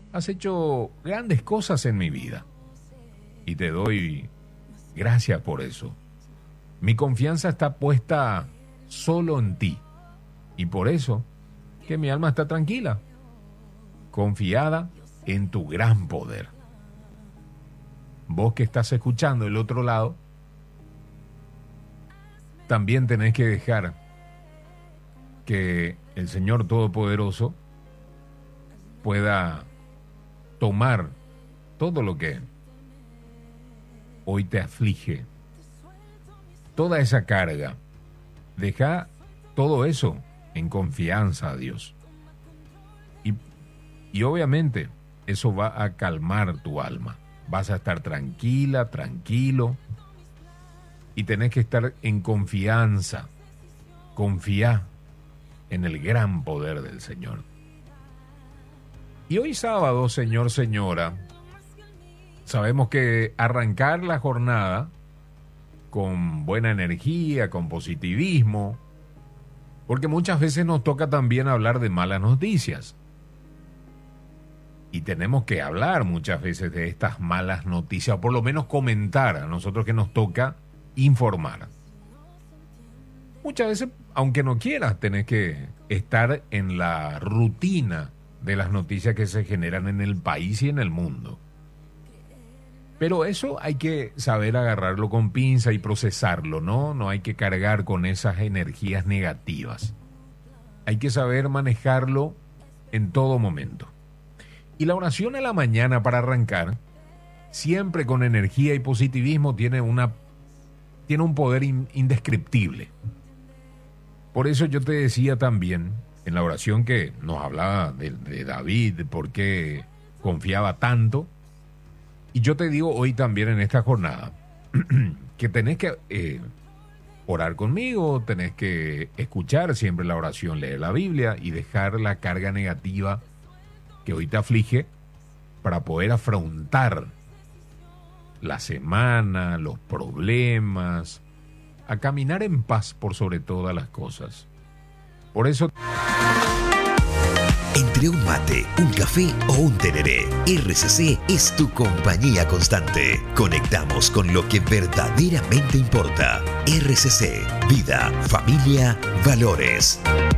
Has hecho grandes cosas en mi vida y te doy gracias por eso. Mi confianza está puesta solo en ti y por eso que mi alma está tranquila, confiada en tu gran poder. Vos que estás escuchando del otro lado, también tenés que dejar que el Señor Todopoderoso pueda tomar todo lo que hoy te aflige, toda esa carga. Deja todo eso en confianza a Dios. Y obviamente eso va a calmar tu alma. Vas a estar tranquila, tranquilo. Y tenés que estar en confianza. Confía en el gran poder del Señor. Y hoy sábado, señor, señora, sabemos que arrancar la jornada con buena energía, con positivismo, porque muchas veces nos toca también hablar de malas noticias. Y tenemos que hablar muchas veces de estas malas noticias, o por lo menos comentar a nosotros que nos toca informar. Muchas veces, aunque no quieras, tenés que estar en la rutina de las noticias que se generan en el país y en el mundo. Pero eso hay que saber agarrarlo con pinza y procesarlo, ¿no? No hay que cargar con esas energías negativas. Hay que saber manejarlo en todo momento. Y la oración a la mañana para arrancar, siempre con energía y positivismo, tiene un poder indescriptible. Por eso yo te decía también, en la oración que nos hablaba de David, de por qué confiaba tanto, y yo te digo hoy también en esta jornada, que tenés que orar conmigo, tenés que escuchar siempre la oración, leer la Biblia y dejar la carga negativa que hoy te aflige para poder afrontar la semana, los problemas, a caminar en paz por sobre todas las cosas. Por eso, entre un mate, un café o un tereré, RCC es tu compañía constante. Conectamos con lo que verdaderamente importa. RCC, vida, familia, valores.